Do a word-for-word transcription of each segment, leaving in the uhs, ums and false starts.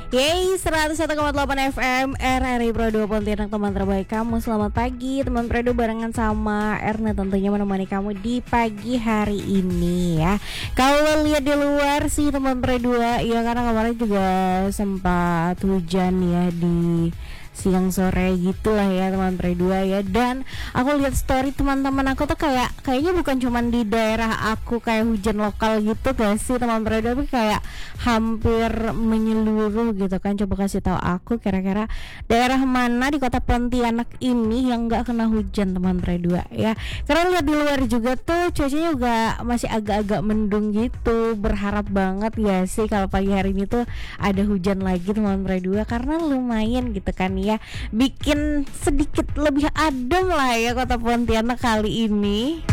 Yeay, seratus satu koma delapan F M R R I Pro dua Pontianak, teman terbaik kamu. Selamat pagi teman Pro dua, barengan sama Erna tentunya menemani kamu di pagi hari ini ya. Kalau lihat di luar sih teman Pro dua, ya karena kemarin juga sempat hujan ya di siang sore gitulah ya teman Pre dua ya. Dan aku lihat story teman-teman aku tuh kayak kayaknya bukan cuman di daerah aku kayak hujan lokal gitu guys sih teman Pre dua, tapi kayak hampir menyeluruh gitu kan. Coba kasih tahu aku kira-kira daerah mana di kota Pontianak ini yang nggak kena hujan teman Pre dua ya. Karena lihat di luar juga tuh cuacanya juga masih agak-agak mendung gitu. Berharap banget ya sih kalau pagi hari ini tuh ada hujan lagi teman Pre dua, karena lumayan gitu kan ya, bikin sedikit lebih adem lah ya kota Pontianak kali ini.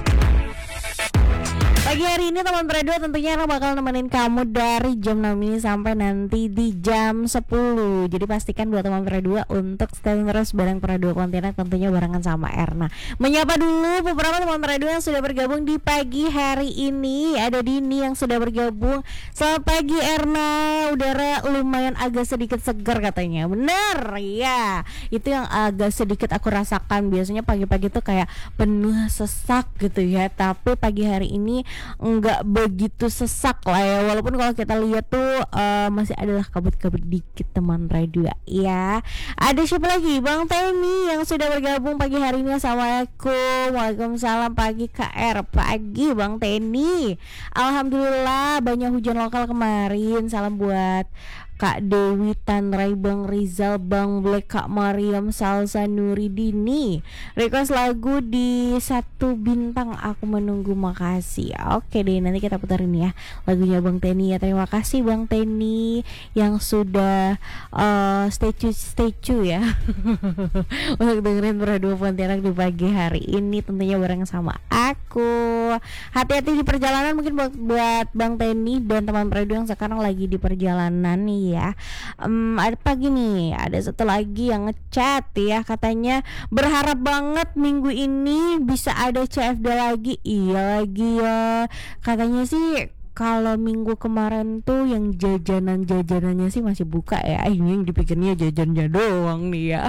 Pagi hari ini teman Pre dua tentunya Erna bakal nemenin kamu dari jam enam ini sampai nanti di jam sepuluh. Jadi pastikan buat teman Pre dua untuk stay terus bareng Pre dua Pontianak, tentunya barengan sama Erna. Menyapa dulu beberapa teman Pre dua yang sudah bergabung di pagi hari ini. Ada Dini yang sudah bergabung. Selamat pagi Erna, udara lumayan agak sedikit segar katanya. Bener ya, itu yang agak sedikit aku rasakan. Biasanya pagi-pagi tuh kayak penuh sesak gitu ya, tapi pagi hari ini enggak begitu sesak lah ya, walaupun kalau kita lihat tuh uh, masih adalah kabut-kabut dikit teman Pre dua ya. Ada siapa lagi? Bang Teni yang sudah bergabung pagi hari ini. Assalamualaikum. Waalaikumsalam pagi K R. Pagi Bang Teni. Alhamdulillah banyak hujan lokal kemarin. Salam buat Kak Dewi, Tanrai, Bang Rizal, Bang Black, Kak Mariam, Salsa, Nuri, Dini. Request lagu di satu bintang, aku menunggu, makasih. Oke deh, nanti kita puterin ya lagunya Bang Teni ya. Terima kasih Bang Teni yang sudah uh, stay tune, stay tune ya untuk dengerin Pro dua Pontianak di pagi hari ini, tentunya bareng sama aku. Hati-hati di perjalanan mungkin buat, buat Bang Teni dan teman Pro dua yang sekarang lagi di perjalanan nih ya. Um, ada pagi nih, ada satu lagi yang ngechat ya, katanya berharap banget minggu ini bisa ada C F D lagi. Iya lagi ya, katanya sih kalau minggu kemarin tuh yang jajanan-jajanannya sih masih buka ya. Ini yang dipikirnya jajannya doang nih ya.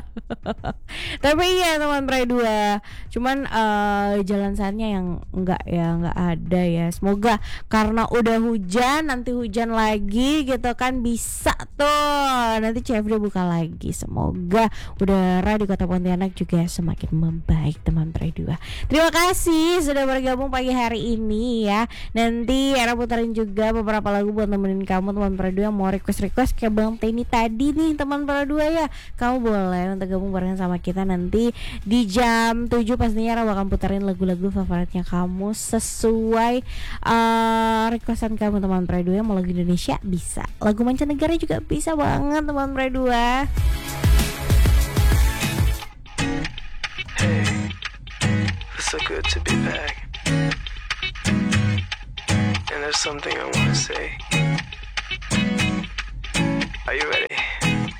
Tapi iya teman Pre dua, cuman uh, jalan sana yang enggak ya, enggak ada ya. Semoga karena udah hujan, nanti hujan lagi gitu kan, bisa tuh nanti C F D buka lagi. Semoga udara di kota Pontianak juga semakin membaik teman Pre dua. Terima kasih sudah bergabung pagi hari ini ya. Nanti era putar juga beberapa lagu buat nemenin kamu teman Pro dua. Mau request-request kayak Bang Teni tadi nih teman Pro dua ya, kamu boleh untuk gabung bareng sama kita nanti di jam tujuh. Pastinya Ra bakal putarin lagu-lagu favoritnya kamu sesuai uh, requestan kamu teman Pro dua. Mau lagu Indonesia bisa, lagu mancanegara juga bisa banget teman Pro dua. Hey, it's so good to be back. And there's something I want to say. Are you ready?